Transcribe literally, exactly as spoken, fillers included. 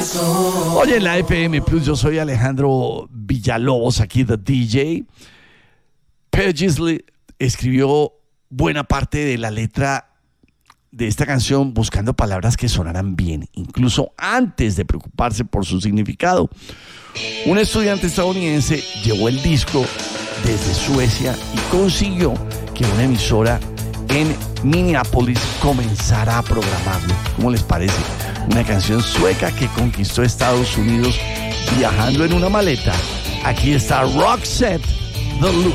Oye, en la F M Plus, yo soy Alejandro Villalobos, aquí de D J. Paisley escribió buena parte de la letra de esta canción buscando palabras que sonaran bien, incluso antes de preocuparse por su significado. Un estudiante estadounidense llevó el disco desde Suecia y consiguió que una emisora en Minneapolis comenzara a programarlo. ¿Cómo les parece? Una canción sueca que conquistó Estados Unidos viajando en una maleta. Aquí está Roxette, The Loop.